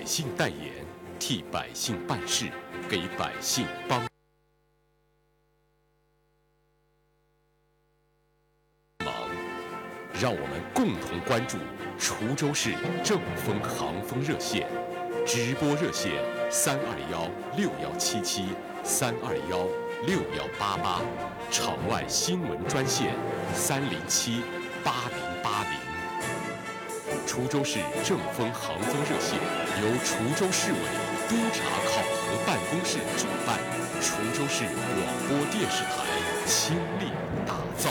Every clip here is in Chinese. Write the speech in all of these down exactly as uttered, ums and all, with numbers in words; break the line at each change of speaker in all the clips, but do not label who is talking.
姓代言，替百姓办事，给百姓帮忙。让我们共同关注滁州市正风航风热线，直播热线三二幺六幺七七三二幺六幺八八，场外新闻专线三零七八零八零。滁州市正风航风热线由滁州市委督察考核办公室主办，滁州市广播电视台倾力打造。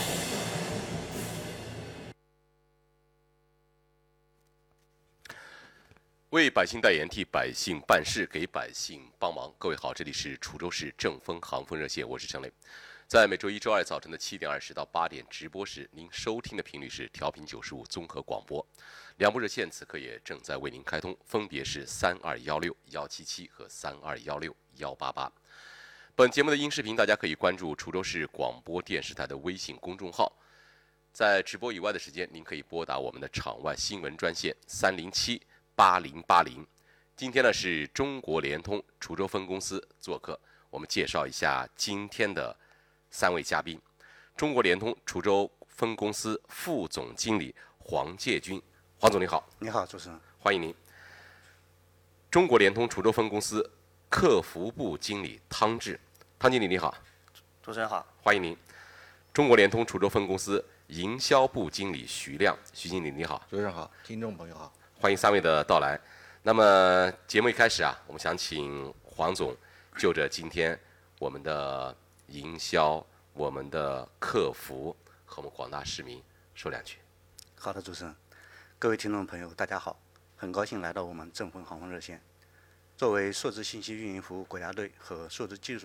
为百姓代言，替百姓办事，给百姓帮忙。各位好，这里是滁州市正风航风热线，我是程磊。在每周一、周二早晨的七点二十到八点直播时，您收听的频率是调频九十五综合广播。两部热线此刻也正在为您开通，分别是三二幺六幺七七和三二幺六幺八八。本节目的音视频，大家可以关注滁州市广播电视台的微信公众号。在直播以外的时间，您可以拨打我们的场外新闻专线三零七八零八零。今天呢是中国联通滁州分公司做客，我们介绍一下今天的三位嘉宾。中国联通滁州分公司副总经理黄介军，黄总你好。
你好，主持人，
欢迎您。中国联通滁州分公司客服部经理汤志，汤经理你好。
主持人好，
欢迎您。中国联通滁州分公司营销部经理徐亮，徐经理你好。
主持人好，听众朋友好。
欢迎三位的到来。那么节目一开始啊，我们想请黄总就着今天我们的营销、我们的客服和我们广大市民说两句。
好的，主持人，各位听众朋友，大家好，很高兴来到我们正风航风热线。作为数字信息运营服务国家队和数字技术